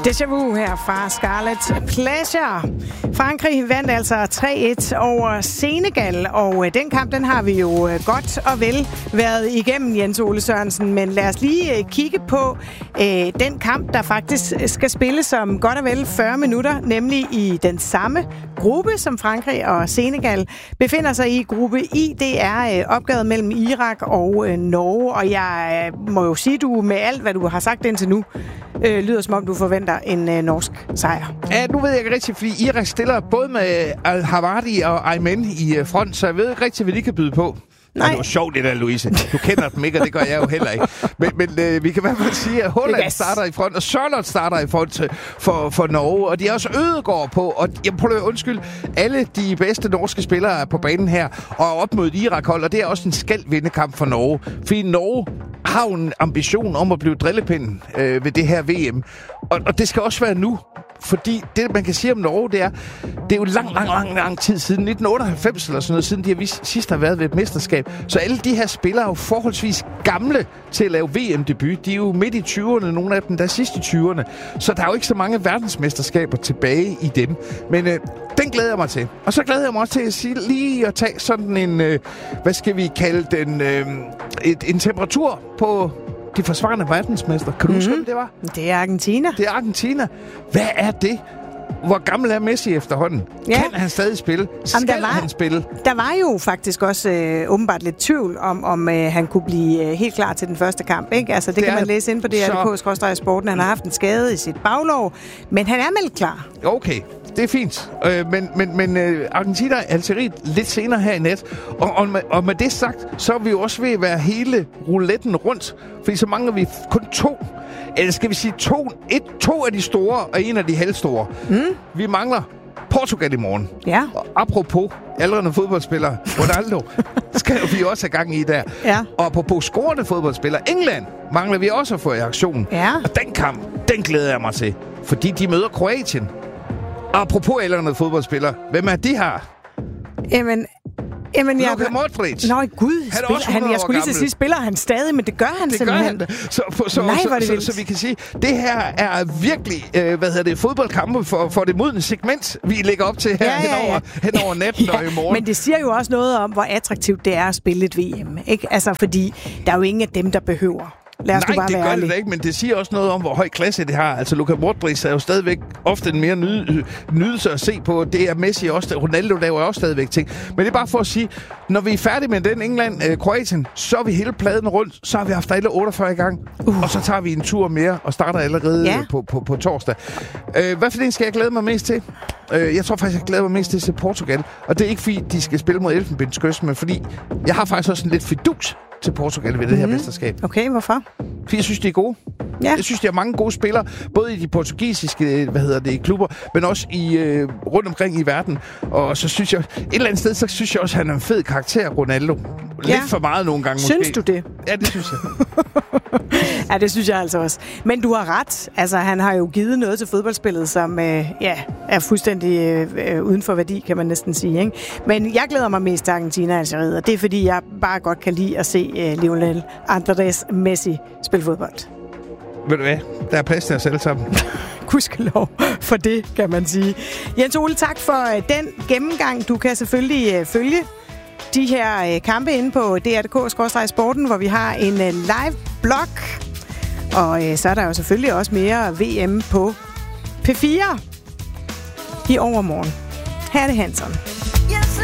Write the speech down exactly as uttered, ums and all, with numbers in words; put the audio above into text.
Déjà vu her fra Scarlet Pleasure. Frankrig vandt altså tre et over Senegal, og den kamp, den har vi jo godt og vel været igennem, Jens Ole Sørensen. Men lad os lige kigge på øh, den kamp, der faktisk skal spilles om godt og vel fyrre minutter, nemlig i den samme gruppe, som Frankrig og Senegal befinder sig i. Gruppe I, det er øh, opgavet mellem Irak og øh, Norge, og jeg øh, må jo sige, du med alt, hvad du har sagt indtil nu, øh, lyder som om du forventer en øh, norsk sejr. Ja, nu ved jeg ikke rigtigt, fordi Irak stiller både med Al-Hawardi og Aymen i øh, front, så jeg ved ikke rigtigt, hvad de kan byde på. Nej. Det var sjovt, det der, Louise. Du kender dem ikke, og det gør jeg jo heller ikke. Men, men øh, vi kan i hvert fald sige, at Holland starter i front, og Sørloth starter i front for, for Norge. Og de er også Ødegaard på. Og jeg prøver at undskylde, alle de bedste norske spillere er på banen her, og er op mod et Irak-hold. Og det er også en skal-vindekamp for Norge. Fordi Norge har en ambition om at blive drillepinden øh, ved det her V M. Og, og det skal også være nu. Fordi det, man kan sige om Norge, det er, det er jo lang, lang, lang, lang tid siden, nitten otteoghalvfems eller sådan noget, siden de har vist, sidst har været ved et mesterskab. Så alle de her spillere er jo forholdsvis gamle til at lave V M-debut. De er jo midt i tyverne, nogle af dem der er sidst i tyverne. Så der er jo ikke så mange verdensmesterskaber tilbage i dem. Men øh, den glæder jeg mig til. Og så glæder jeg mig også til at sige, lige at tage sådan en, øh, hvad skal vi kalde den, øh, et, en temperatur på de forsvarende verdensmester. Kan du mm-hmm. huske, hvem det var? Det er Argentina. Det er Argentina. Hvad er det? Hvor gammel er Messi efterhånden? Ja. Kan han stadig spille? Skal Jamen, der var, han spille? Der var jo faktisk også øh, åbenbart lidt tvivl om, om øh, han kunne blive øh, helt klar til den første kamp. Ikke? Altså, det, det kan man læse ind på D R punktum D K Sporten. Han har haft en skade i sit baglov, men han er meldt klar. Okay, det er fint. Øh, men men, men øh, Argentina er Algeriet lidt senere her i nat. Og, og, med, og med det sagt, så er vi jo også ved at være hele rouletten rundt. Fordi så mangler vi kun to. Eller skal vi sige to, et, to af de store og en af de halvstore. Mm. Vi mangler Portugal i morgen. Ja. Og apropos aldrende fodboldspillere, Ronaldo, skal vi også have gang i der. Ja. Og apropos scorende fodboldspillere, England mangler vi også at få i aktion. Ja. Og den kamp, den glæder jeg mig til. Fordi de møder Kroatien. Og apropos aldrende fodboldspillere, hvem er de her? Jamen... Jamen, jeg... Luka Modric. Nå, gud. Han spiller, han, jeg skulle lige til at sige, spiller han stadig, men det gør han det simpelthen. Det gør han. Så, så, så, Nej, så, så, så, så vi kan sige, det her er virkelig, øh, hvad hedder det, fodboldkampe for, for det modne segment, vi lægger op til her ja, ja, ja. henover, henover natten ja, og i morgen. Men det siger jo også noget om, hvor attraktivt det er at spille et V M. Ikke? Altså, fordi der er jo ingen af dem, der behøver. Lad os Nej, bare det være gør ærlig. det ikke, men det siger også noget om, hvor høj klasse det har. Altså, Luka Modric er jo stadigvæk ofte en mere nyd- nydelse at se på. Det er Messi også. Ronaldo laver også stadigvæk ting. Men det er bare for at sige, når vi er færdige med den England-Kroatien, øh, så er vi hele pladen rundt. Så har vi haft alle otteogfyrre i gang. Uh. Og så tager vi en tur mere og starter allerede ja. på, på, på torsdag. Øh, hvad for det skal jeg glæde mig mest til? Øh, jeg tror faktisk, jeg glæder mig mest til at se Portugal. Og det er ikke fordi, de skal spille mod Elfenbenskyst, men fordi jeg har faktisk også en lidt fidus til Portugal ved det mm-hmm. her mesterskab. Okay, hvorfor? Fordi jeg synes, de er gode. Ja. Jeg synes, de har mange gode spillere, både i de portugisiske, hvad hedder det, klubber, men også i øh, rundt omkring i verden. Og så synes jeg, et eller andet sted, så synes jeg også, at han er en fed karakter, Ronaldo. Lidt ja. for meget nogle gange synes måske. Synes du det? Ja, det synes jeg. Ja, det synes jeg altså også. Men du har ret. Altså, han har jo givet noget til fodboldspillet, som øh, ja, er fuldstændig øh, uden for værdi, kan man næsten sige. Ikke? Men jeg glæder mig mest til Argentina og Algeriet, og det er, fordi jeg bare godt kan lide at se øh, Lionel Andrés Messi spille fodbold. Ved du hvad? Der er plads til os alle sammen. Gudskelov for det, kan man sige. Jens Ole, tak for øh, den gennemgang. Du kan selvfølgelig øh, følge de her øh, kampe inde på D R punktum D K Sporten, hvor vi har en øh, live blog. Og øh, så er der jo selvfølgelig også mere V M på P fire i overmorgen. Her er det Hanson.